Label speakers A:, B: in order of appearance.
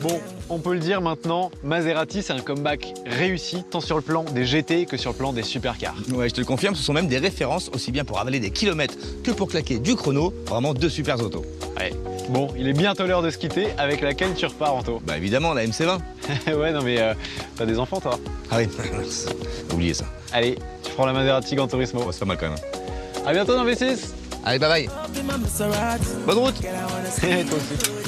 A: Bon, on peut le dire maintenant, Maserati c'est un comeback réussi tant sur le plan des GT que sur le plan des supercars.
B: Ouais, je te le confirme, ce sont même des références aussi bien pour avaler des kilomètres que pour claquer du chrono. Vraiment deux super autos.
A: Ouais. Bon, il est bientôt l'heure de se quitter. Avec laquelle tu repars, Anto?
B: Bah évidemment, la MC20.
A: Ouais, non mais t'as des enfants toi?
B: Ah oui, oubliez ça.
A: Allez, tu prends la Maserati Gran Turismo.
B: Oh, c'est pas mal quand même.
A: À bientôt dans V6.
B: Allez, bye bye. Bonne route.
A: Toi aussi.